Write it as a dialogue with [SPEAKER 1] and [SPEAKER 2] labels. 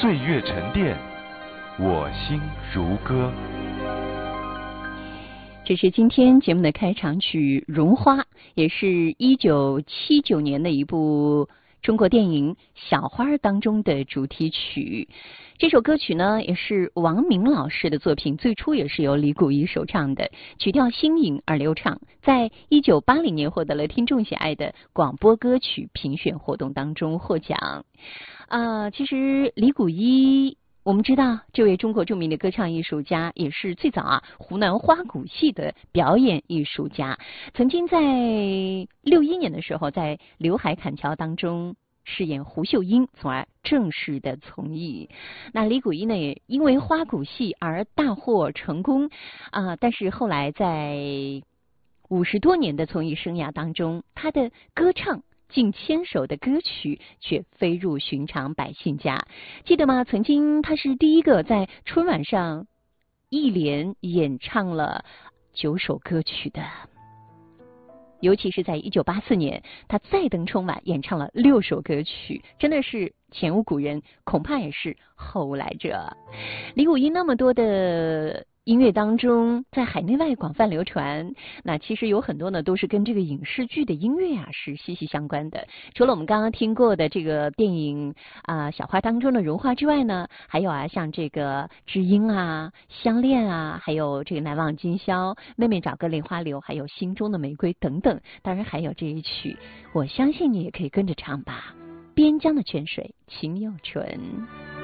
[SPEAKER 1] 岁月沉淀，我心如歌。
[SPEAKER 2] 这是今天节目的开场曲《绒花》，也是1979年的一部中国电影《小花》当中的主题曲。这首歌曲呢，也是王明老师的作品，最初也是由李谷一首唱的，曲调新颖而流畅，在1980年获得了听众喜爱的广播歌曲评选活动当中获奖。其实李谷一，我们知道这位中国著名的歌唱艺术家，也是最早湖南花鼓戏的表演艺术家，曾经在61年的时候在刘海砍樵当中饰演胡秀英，从而正式的从艺。那李谷一呢，也因为花鼓戏而大获成功但是后来在50多年的从艺生涯当中，他的歌唱近1000首的歌曲却飞入寻常百姓家。记得吗？曾经他是第一个在春晚上一连演唱了9首歌曲的，尤其是在1984年，他再登春晚演唱了6首歌曲，真的是前无古人，恐怕也是后无来者。李谷一那么多的音乐当中，在海内外广泛流传，那其实有很多呢都是跟这个影视剧的音乐是息息相关的。除了我们刚刚听过的这个电影小花当中的绒花之外呢，还有像这个知音相恋还有这个难忘今宵，妹妹找个莲花流，还有心中的玫瑰等等。当然还有这一曲，我相信你也可以跟着唱吧，边疆的泉水情又纯。